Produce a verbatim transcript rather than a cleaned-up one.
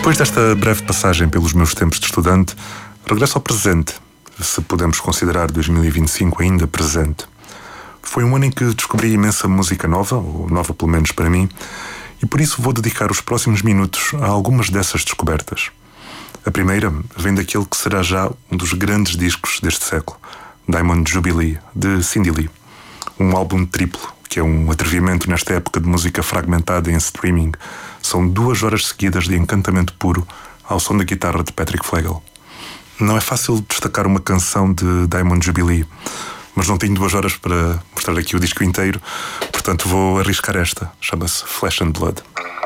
Depois desta breve passagem pelos meus tempos de estudante, regresso ao presente, se podemos considerar dois mil e vinte e cinco ainda presente. Foi um ano em que descobri imensa música nova, ou nova pelo menos para mim, e por isso vou dedicar os próximos minutos a algumas dessas descobertas. A primeira vem daquele que será já um dos grandes discos deste século, Diamond Jubilee, de Cindy Lee. Um álbum triplo, que é um atrevimento nesta época de música fragmentada em streaming. São duas horas seguidas de encantamento puro ao som da guitarra de Patrick Flegel. Não é fácil destacar uma canção de Diamond Jubilee, mas não tenho duas horas para mostrar aqui o disco inteiro, portanto vou arriscar esta. Chama-se Flesh and Blood.